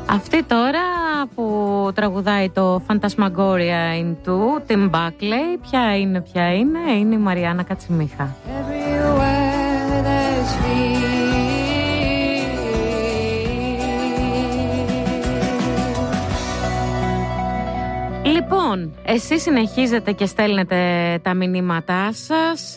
Αυτή τώρα που τραγουδάει το Phantasmagoria in Two, Tim Buckley, ποια είναι, είναι η Μαριάννα Κατσιμίχα. Λοιπόν, εσείς συνεχίζετε και στέλνετε τα μηνύματά σας.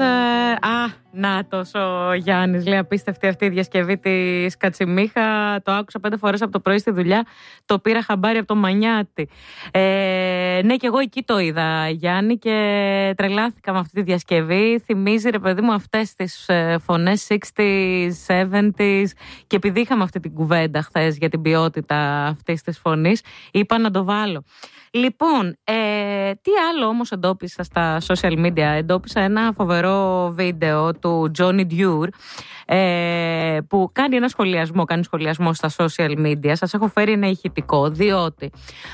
Νάτος ο Γιάννης λέει: απίστευτη αυτή η διασκευή της Κατσιμίχα. Το άκουσα 5 φορές από το πρωί στη δουλειά. Το πήρα χαμπάρι από το Μανιάτι. Ναι, και εγώ εκεί το είδα, Γιάννη, και τρελάθηκα με αυτή τη διασκευή. Θυμίζει, ρε παιδί μου, αυτές τις φωνές 60s, 70s. Και επειδή είχαμε αυτή την κουβέντα χθες για την ποιότητα αυτής της φωνής, είπα να το βάλω. Λοιπόν, τι άλλο όμως εντόπισα στα social media? Εντόπισα ένα φοβερό βίντεο του Johnny Dure που κάνει σχολιασμό στα social media. Σας έχω φέρει ένα ηχητικό, διότι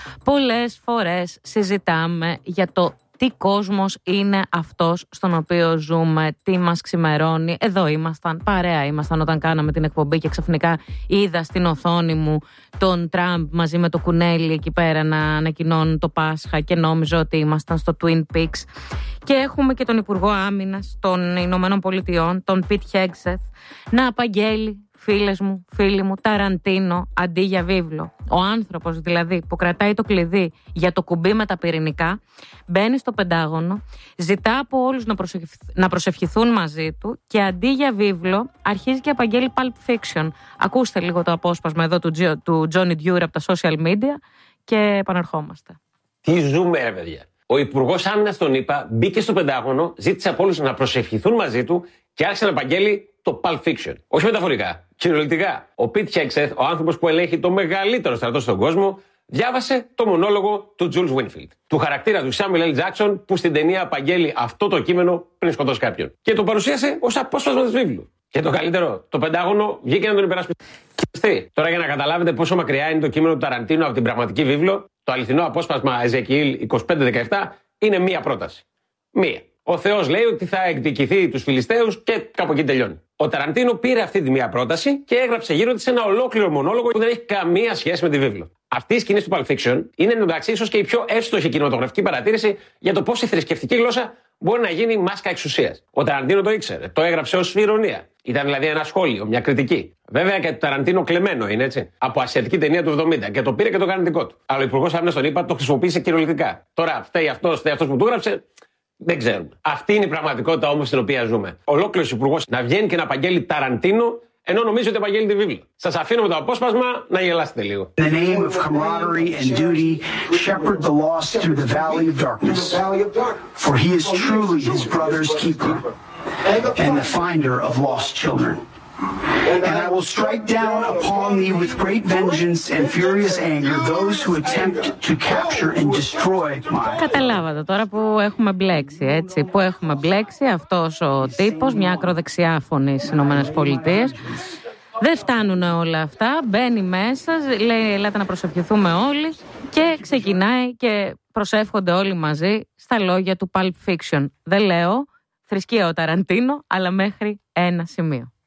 πολλές φορές συζητάμε για το τι κόσμος είναι αυτός στον οποίο ζούμε, τι μας ξημερώνει. Εδώ ήμασταν, παρέα ήμασταν όταν κάναμε την εκπομπή και ξαφνικά είδα στην οθόνη μου τον Τραμπ μαζί με το κουνέλι εκεί πέρα να ανακοινώνουν το Πάσχα και νόμιζα ότι ήμασταν στο Twin Peaks. Και έχουμε και τον Υπουργό Άμυνας των Ηνωμένων Πολιτειών, τον Πιτ Χέγκσεθ, να απαγγέλει, φίλοι μου, Ταραντίνο αντί για βίβλο. Ο άνθρωπος δηλαδή που κρατάει το κλειδί για το κουμπί με τα πυρηνικά μπαίνει στο Πεντάγωνο, ζητά από όλους να προσευχηθούν μαζί του και αντί για βίβλο αρχίζει και απαγγέλει Pulp Fiction. Ακούστε λίγο το απόσπασμα εδώ του Johnny Dure από τα social media και επανερχόμαστε. Τι ζούμε, ρε παιδιά. Ο Υπουργός Άμυνας των ΗΠΑ μπήκε στο Πεντάγωνο, ζήτησε από όλους να προσευχηθούν μαζί του και άρχισε να απαγγέλει το Pulp Fiction. Όχι μεταφορικά, κυριολεκτικά. Ο Πιτ Χέγκσεθ, ο άνθρωπος που ελέγχει το μεγαλύτερο στρατό στον κόσμο, διάβασε το μονόλογο του Jules Winfield. Του χαρακτήρα του Samuel L. Jackson, που στην ταινία απαγγέλει αυτό το κείμενο πριν σκοτώσει κάποιον. Και το παρουσίασε ως απόσπασμα της βίβλου. Και το καλύτερο, το Πεντάγωνο βγήκε να τον υπερασπιστεί. Τώρα, για να καταλάβετε πόσο μακριά είναι το κείμενο του Ταραντίνο από την πραγματική βίβλο, το αληθινό απόσπασμα Εζεκιήλ 25-17 είναι μία πρόταση. Μία. Ο Θεός λέει ότι θα εκδικηθεί τους Φιλιστέους και κάπου εκεί τελειώνει. Ο Ταραντίνο πήρε αυτή τη μία πρόταση και έγραψε γύρω της ένα ολόκληρο μονόλογο που δεν έχει καμία σχέση με τη βίβλο. Αυτή η σκηνή του Pulp Fiction είναι εντωμεταξύ ίσως και η πιο εύστοχη κινηματογραφική παρατήρηση για το πώς η θρησκευτική γλώσσα μπορεί να γίνει μάσκα εξουσίας. Ο Ταραντίνο το ήξερε, το έγραψε ως ηρωνία. Ήταν δηλαδή ένα σχόλιο, μια κριτική. Βέβαια και το Ταραντίνο κλεμμένο είναι, έτσι. Από ασιατική ταινία του 70 και το πήρε και το κάνει δικό του. Αλλά ο Υπουργός Άμυνας τον ΗΠΑ το χρησιμοποίησε κυριολεκτικά. Τώρα φταίει αυτός που του έγραψε. Δεν ξέρουμε. Αυτή είναι η πραγματικότητα όμως στην οποία ζούμε. Ολόκληρος υπουργός να βγαίνει και να απαγγέλει Ταραντίνο, ενώ νομίζει ότι απαγγέλει τη βίβλο. Σας αφήνω με το απόσπασμα να γελάσετε λίγο. In the name of camaraderie and duty, shepherd the lost through the valley of darkness. For he is truly his brother's keeper and the finder of lost children. And I will strike down upon thee with great vengeance and furious anger those who attempt to capture and destroy my... Καταλάβατε τώρα που έχουμε μπλέξει, έτσι, που έχουμε μπλέξει αυτός ο τύπος, μια ακροδεξιά φωνή στις Ηνωμένες Πολιτείες. Δεν φτάνουν όλα αυτά, μπαίνει μέσα, λέει ελάτε να προσευχηθούμε όλοι και ξεκινάει και προσεύχονται όλοι μαζί στα λόγια του Pulp Fiction. Δεν λέω θρησκεία ο Ταραντίνο, αλλά μέχρι ένα σημείο.